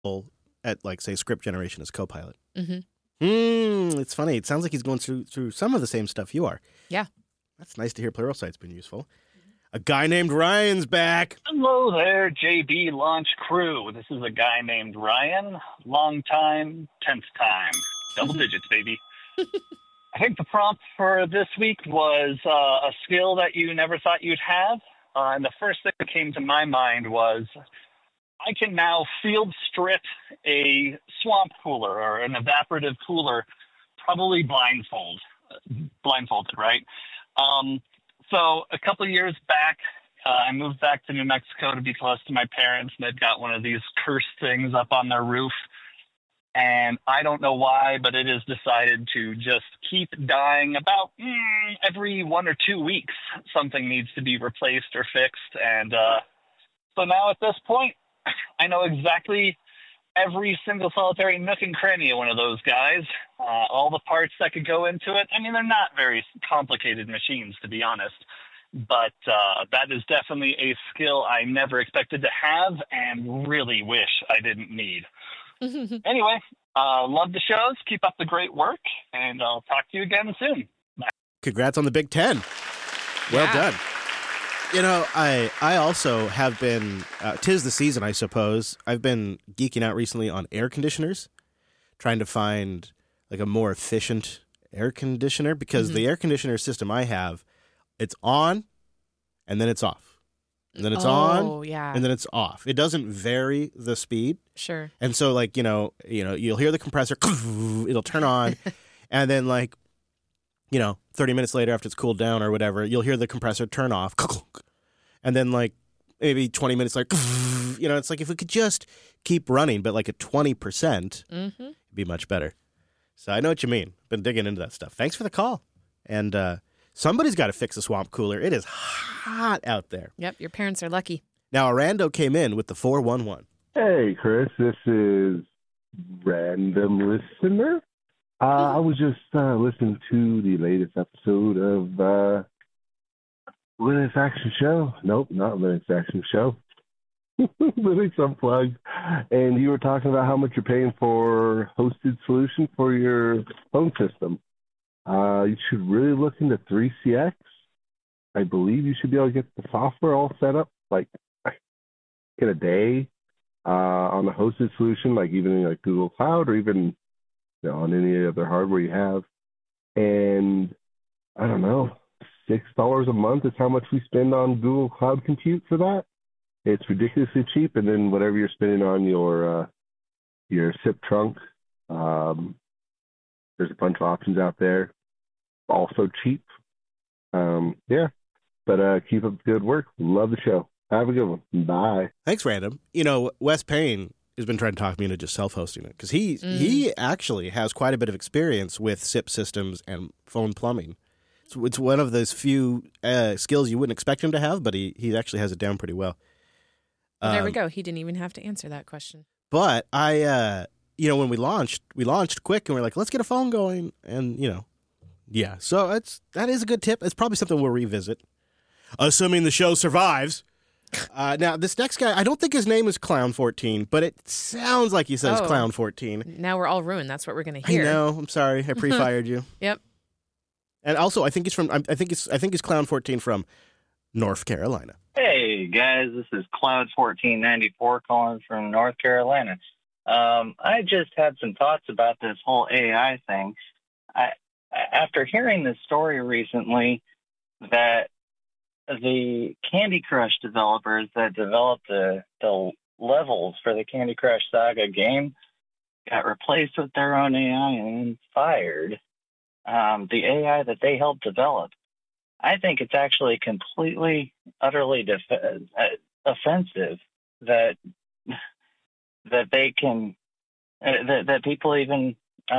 at, like, say, script generation as Copilot. Mm-hmm. It's funny. It sounds like he's going through some of the same stuff you are. Yeah. That's nice to hear Pluralsight's been useful. A guy named Ryan's back. Hello there, JB Launch Crew. This is a guy named Ryan. Long time, 10th time. Double digits, baby. I think the prompt for this week was a skill that you never thought you'd have. And the first thing that came to my mind was I can now field strip a swamp cooler or an evaporative cooler, probably blindfolded, right? So a couple of years back, I moved back to New Mexico to be close to my parents. They've got one of these cursed things up on their roof. And I don't know why, but it has decided to just keep dying about every 1 or 2 weeks. Something needs to be replaced or fixed. And so now at this point, I know exactly every single solitary nook and cranny of one of those guys, all the parts that could go into it. I mean, they're not very complicated machines, to be honest, but that is definitely a skill I never expected to have and really wish I didn't need. Anyway, love the shows. Keep up the great work, and I'll talk to you again soon. Bye. Congrats on the Big Ten. Well done. You know, I also have been, 'tis the season, I suppose. I've been geeking out recently on air conditioners, trying to find like a more efficient air conditioner, because the air conditioner system I have, it's on and then it's off. And then it's on and then it's off. It doesn't vary the speed. Sure. And so, like, you'll hear the compressor, it'll turn on, and then, like, 30 minutes later after it's cooled down or whatever, you'll hear the compressor turn off. And then, like, maybe 20 minutes later, it's like if we could just keep running, but like at 20%, it'd be much better. So I know what you mean. Been digging into that stuff. Thanks for the call. And somebody's got to fix the swamp cooler. It is hot out there. Yep, your parents are lucky. Now, Arando came in with the 411. Hey, Chris. This is Random Listener. I was just listening to the latest episode of Linux Action Show. Nope, not Linux Action Show. Linux Unplugged. And you were talking about how much you're paying for hosted solution for your phone system. You should really look into 3CX. I believe you should be able to get the software all set up like in a day on the hosted solution, like even in like Google Cloud or even on any other hardware you have. And I don't know, $6 a month is how much we spend on Google Cloud Compute for that. It's ridiculously cheap. And then whatever you're spending on your SIP trunk, there's a bunch of options out there, also cheap. But keep up the good work. Love the show. Have a good one. Bye. Thanks, Random. Wes Payne has been trying to talk me into just self-hosting it, because he actually has quite a bit of experience with SIP systems and phone plumbing. It's one of those few skills you wouldn't expect him to have, but he actually has it down pretty well. Well, there we go. He didn't even have to answer that question. But I, when we launched quick, and we're like, let's get a phone going, and yeah. So that is a good tip. It's probably something we'll revisit, assuming the show survives. Now, this next guy, I don't think his name is Clown14, but it sounds like he says Clown14. Now we're all ruined. That's what we're going to hear. I know. I'm sorry. I pre-fired you. Yep. And also, I think he's Clown14 from North Carolina. Hey guys, this is Cloud1494 calling from North Carolina. I just had some thoughts about this whole AI thing. After hearing this story recently, that the Candy Crush developers that developed the levels for the Candy Crush Saga game got replaced with their own AI and fired the AI that they helped develop. I think it's actually completely, utterly offensive that they can that people even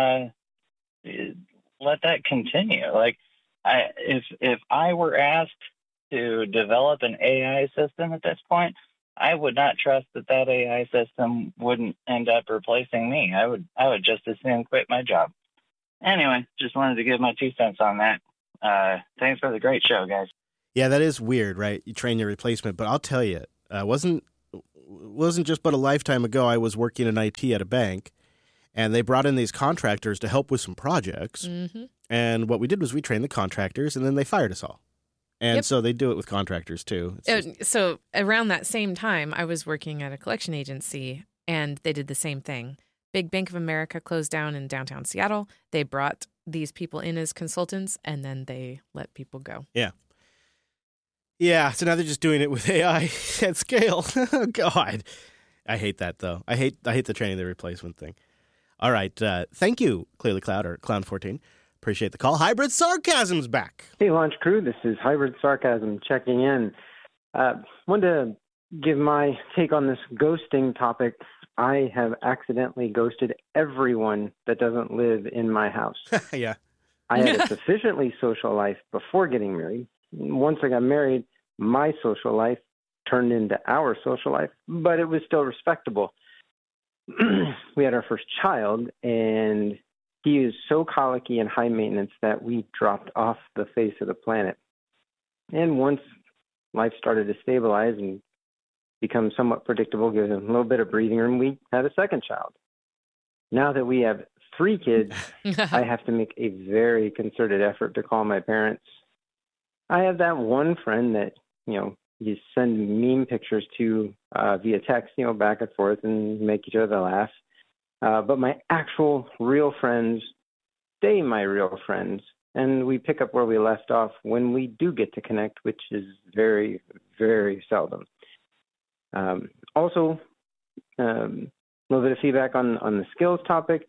let that continue. Like, if I were asked to develop an AI system at this point, I would not trust that AI system wouldn't end up replacing me. I would just as soon quit my job. Anyway, just wanted to give my 2 cents on that. Thanks for the great show, guys. Yeah, that is weird, right? You train your replacement, but I'll tell you, wasn't wasn't just but a lifetime ago I was working in IT at a bank, and they brought in these contractors to help with some projects. Mm-hmm. And what we did was we trained the contractors, and then they fired us all. And so they do it with contractors, too. So around that same time, I was working at a collection agency, and they did the same thing. Big Bank of America closed down in downtown Seattle. They brought these people in as consultants, and then they let people go. Yeah. Yeah, so now they're just doing it with AI at scale. Oh, God. I hate that, though. I hate the training the replacement thing. All right. Thank you, Clearly Cloud or Clown14. Appreciate the call. Hybrid Sarcasm's back. Hey, Launch Crew. This is Hybrid Sarcasm checking in. Wanted to give my take on this ghosting topic. I have accidentally ghosted everyone that doesn't live in my house. Yeah. I had a sufficiently social life before getting married. Once I got married, my social life turned into our social life, but it was still respectable. We had our first child, and he is so colicky and high maintenance that we dropped off the face of the planet. And once life started to stabilize and become somewhat predictable, give him a little bit of breathing room, we had a second child. Now that we have 3 kids, I have to make a very concerted effort to call my parents. I have that one friend that, you send meme pictures to via text, back and forth and make each other laugh. But my actual real friends stay my real friends, and we pick up where we left off when we do get to connect, which is very, very seldom. Also, a little bit of feedback on the skills topic.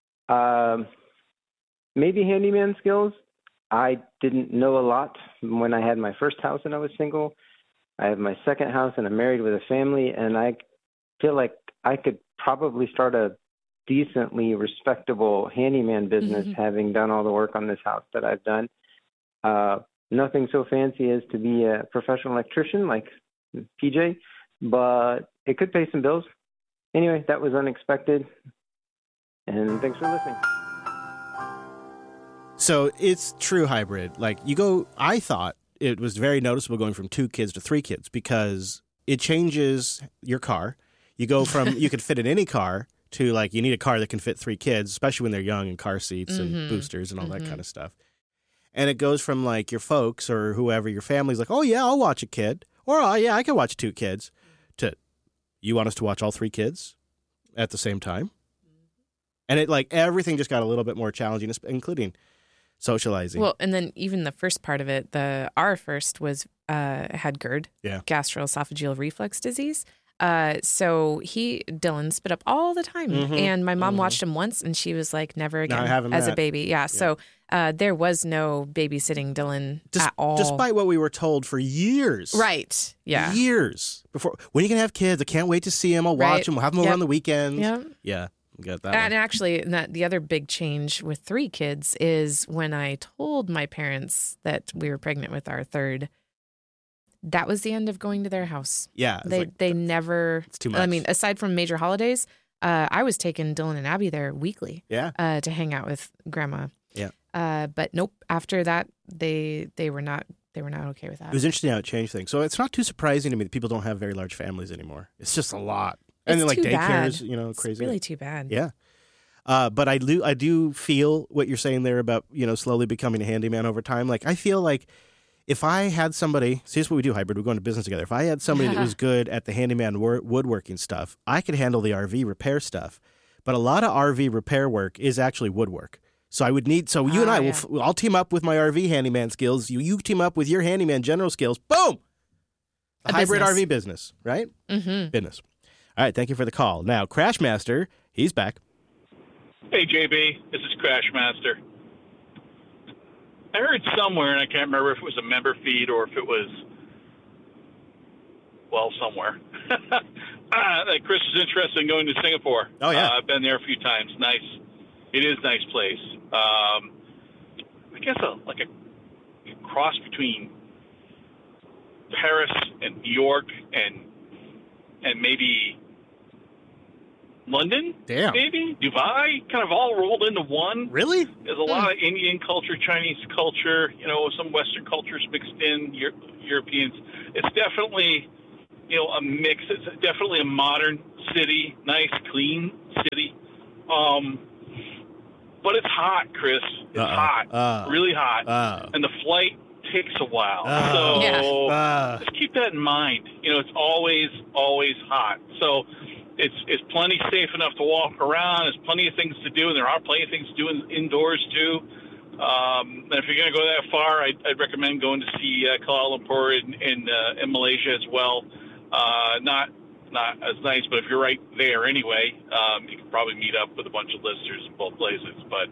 Maybe handyman skills. I didn't know a lot when I had my first house and I was single. I have my second house and I'm married with a family, and I feel like I could probably start a decently respectable handyman business having done all the work on this house that I've done. Nothing so fancy as to be a professional electrician like PJ, but it could pay some bills. Anyway, that was unexpected, and thanks for listening. So it's true hybrid. Like I thought it was very noticeable going from 2 kids to 3 kids because it changes your car. You go from, you could fit in any car to you need a car that can fit 3 kids, especially when they're young, and car seats and boosters and all that kind of stuff. And it goes from your folks or whoever, your family's like, oh yeah, I'll watch a kid. Or oh yeah, I can watch 2 kids. To, you want us to watch all 3 kids at the same time? And it everything just got a little bit more challenging, including socializing. Well, and then even the first part of it, our first was had GERD, gastroesophageal reflux disease. So Dylan spit up all the time, and my mom watched him once, and she was like, "Never again," as a baby. Yeah. So there was no babysitting Dylan at all, despite what we were told for years. Right. Yeah. Years before. When are you gonna have kids? I can't wait to see them. I'll watch them. We'll have them over on the weekends. Yeah. Yeah. Got that. And actually, the other big change with 3 kids is when I told my parents that we were pregnant with our third. That was the end of going to their house. Yeah. They never. It's too much. I mean, aside from major holidays, I was taking Dylan and Abby there weekly. Yeah. To hang out with Grandma. Yeah. But nope. After that, they were not okay with that. It was interesting how it changed things. So it's not too surprising to me that people don't have very large families anymore. It's just a lot. And then daycares, crazy. It's really too bad. Yeah. But I do feel what you're saying there about, slowly becoming a handyman over time. I feel like if I had somebody, see, that's what we do, hybrid. We go into business together. If I had somebody that was good at the handyman woodworking stuff, I could handle the RV repair stuff. But a lot of RV repair work is actually woodwork. So I would need, you and I, I'll team up with my RV handyman skills. You team up with your handyman general skills. Boom! A hybrid RV business, right? Mm-hmm. Business. All right, thank you for the call. Now, Crashmaster, he's back. Hey, JB, this is Crashmaster. I heard somewhere, and I can't remember if it was a member feed or if it was, somewhere, that Chris is interested in going to Singapore. Oh, yeah. I've been there a few times. Nice. It is a nice place. I guess a cross between Paris and New York and maybe London, maybe Dubai, kind of all rolled into one. Really? There's a lot of Indian culture, Chinese culture, some Western cultures mixed in, Europeans. It's definitely a mix. It's definitely a modern city, nice, clean city. But it's hot, Chris. It's hot, really hot. And the flight takes a while. Just keep that in mind. It's always hot. So it's plenty safe enough to walk around. There's plenty of things to do, and there are plenty of things to do indoors too. And if you're going to go that far, I'd recommend going to see Kuala Lumpur in Malaysia as well. Not as nice, but if you're right there anyway, you can probably meet up with a bunch of listeners in both places. But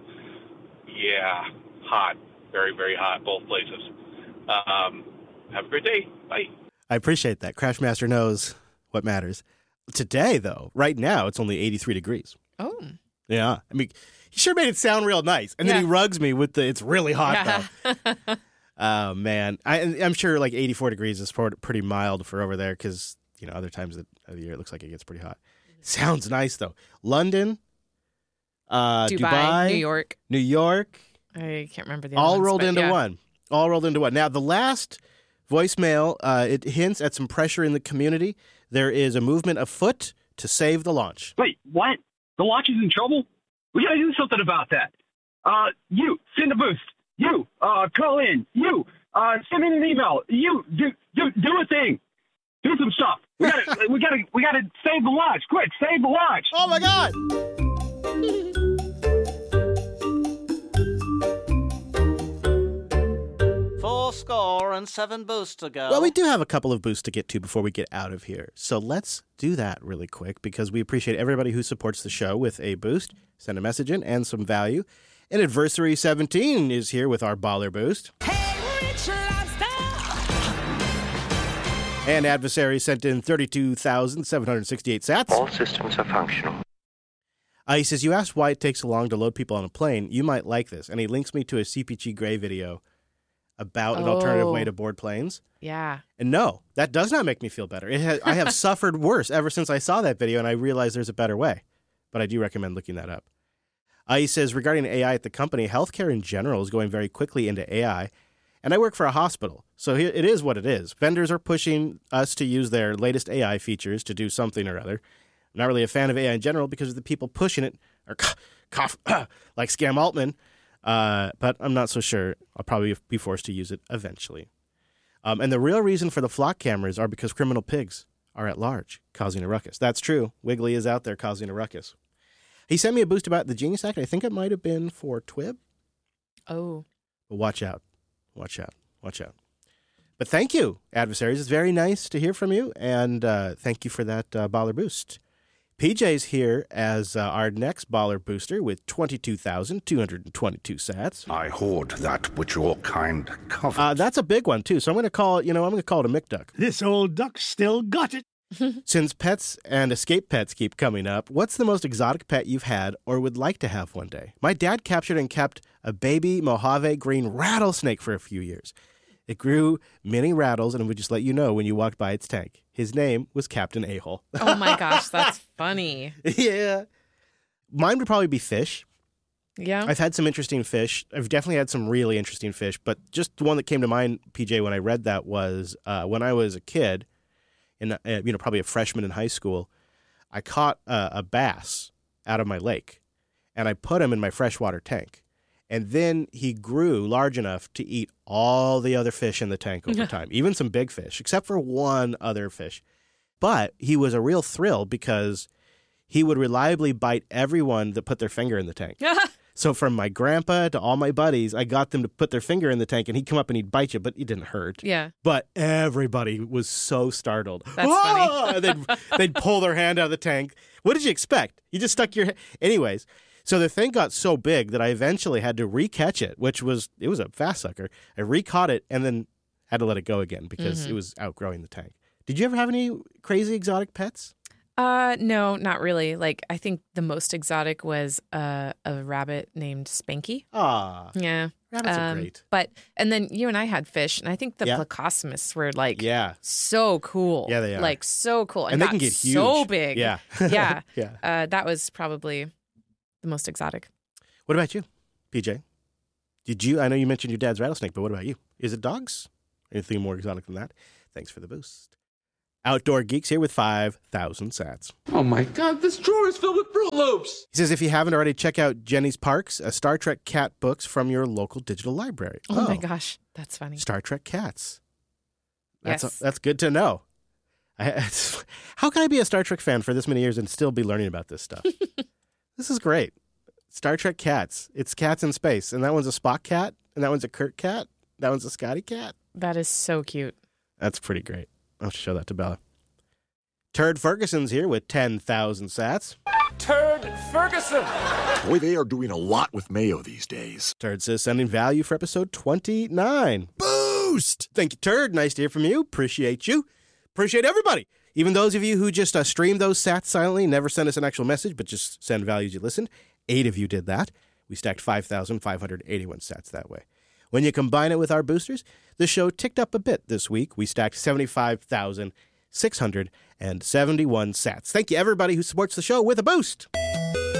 hot, very, very hot, both places. Have a great day. Bye. I appreciate that. Crashmaster knows what matters. Today, though, right now, it's only 83 degrees. Oh. Yeah. I mean, he sure made it sound real nice. And then he rugs me with it's really hot, though. Oh, man. I'm sure like 84 degrees is pretty mild for over there because, other times of the year it looks like it gets pretty hot. Sounds nice, though. London, Dubai, New York. I can't remember the all ones, rolled into one. All rolled into one. Now, the last voicemail, it hints at some pressure in the community. There is a movement afoot to save the launch. Wait, what? The launch is in trouble? We got to do something about that. You, send a boost. You, call in. You, send in an email. You, do a thing. Do some stuff. We gotta save the launch. Quick, save the launch. Oh, my God. Score and 7 boosts to go. Well, we do have a couple of boosts to get to before we get out of here. So let's do that really quick because we appreciate everybody who supports the show with a boost. Send a message in and some value. And Adversary 17 is here with our baller boost. Hey, Rich Lobster! And Adversary sent in 32,768 sats. All systems are functional. He says, you asked why it takes so long to load people on a plane. You might like this. And he links me to a CPG Grey video about an alternative way to board planes. Yeah. And no, that does not make me feel better. I have suffered worse ever since I saw that video, and I realized there's a better way. But I do recommend looking that up. He says, regarding AI at the company, healthcare in general is going very quickly into AI, and I work for a hospital. So it is what it is. Vendors are pushing us to use their latest AI features to do something or other. I'm not really a fan of AI in general because of the people pushing it are like Scam Altman. But I'm not so sure. I'll probably be forced to use it eventually. And the real reason for the flock cameras are because criminal pigs are at large, causing a ruckus. That's true. Wiggly is out there causing a ruckus. He sent me a boost about the Genius Act. I think it might have been for TWIB. Oh. But watch out. Watch out. Watch out. But thank you, adversaries. It's very nice to hear from you. And thank you for that baller boost. PJ's here as our next baller booster with 22,222 sats. I hoard that which your kind covers. That's a big one, too. So I'm going to call it, I'm going to call it a McDuck. This old duck still got it. Since pets and escape pets keep coming up, what's the most exotic pet you've had or would like to have one day? My dad captured and kept a baby Mojave green rattlesnake for a few years. It grew many rattles and would just let you know when you walked by its tank. His name was Captain A-Hole. Oh, my gosh, that's funny. Yeah. Mine would probably be fish. Yeah. I've had some interesting fish. I've definitely had some really interesting fish, but just the one that came to mind, PJ, when I read that was when I was a kid, and probably a freshman in high school, I caught a bass out of my lake, and I put him in my freshwater tank. And then he grew large enough to eat all the other fish in the tank over time, even some big fish, except for one other fish. But he was a real thrill because he would reliably bite everyone that put their finger in the tank. So from my grandpa to all my buddies, I got them to put their finger in the tank, and he'd come up and he'd bite you, but he didn't hurt. Yeah. But everybody was so startled. That's funny. And they'd pull their hand out of the tank. What did you expect? You just stuck your hand. Anyways. So the thing got so big that I eventually had to re-catch it, it was a fast sucker. I re-caught it and then had to let it go again because it was outgrowing the tank. Did you ever have any crazy exotic pets? No, not really. Like, I think the most exotic was a rabbit named Spanky. Ah. Yeah. Rabbits are great. And then you and I had fish, and I think the Plecostomus were so cool. Yeah, they are. Like, so cool. And they can get huge. So big. Yeah. Yeah. Yeah. That was probably the most exotic. What about you, PJ? I know you mentioned your dad's rattlesnake, but what about you? Is it dogs? Anything more exotic than that? Thanks for the boost. Outdoor Geeks here with 5,000 sats. Oh my God, this drawer is filled with Fruit Loops. He says, if you haven't already, check out Jenny's Parks, a Star Trek cat books from your local digital library. Oh my gosh, that's funny. Star Trek cats. Yes. That's good to know. How can I be a Star Trek fan for this many years and still be learning about this stuff? This is great. Star Trek cats. It's cats in space. And that one's a Spock cat. And that one's a Kirk cat. That one's a Scotty cat. That is so cute. That's pretty great. I'll show that to Bella. Turd Ferguson's here with 10,000 sats. Turd Ferguson! Boy, they are doing a lot with mayo these days. Turd says, sending value for episode 29. Boost! Thank you, Turd. Nice to hear from you. Appreciate you. Appreciate everybody. Even those of you who just stream those sats silently, never send us an actual message, but just send values you listened. 8 of you did that. We stacked 5,581 sats that way. When you combine it with our boosters, the show ticked up a bit this week. We stacked 75,671 sats. Thank you, everybody who supports the show with a boost.